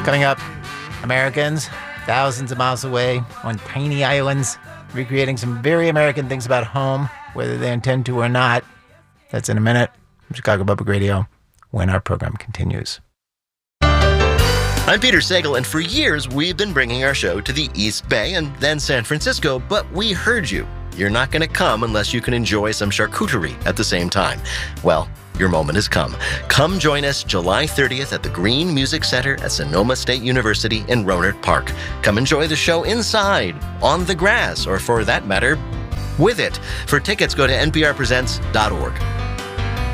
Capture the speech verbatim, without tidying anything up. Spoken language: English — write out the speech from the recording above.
Coming up, Americans thousands of miles away on tiny islands, recreating some very American things about home, whether they intend to or not. That's in a minute. From Chicago Public Radio, when our program continues. I'm Peter Sagal, and for years we've been bringing our show to the East Bay and then San Francisco, but we heard you. You're not going to come unless you can enjoy some charcuterie at the same time. Well, your moment has come. Come join us July thirtieth at the Green Music Center at Sonoma State University in Rohnert Park. Come enjoy the show inside, on the grass, or for that matter, with it. For tickets, go to N P R presents dot org.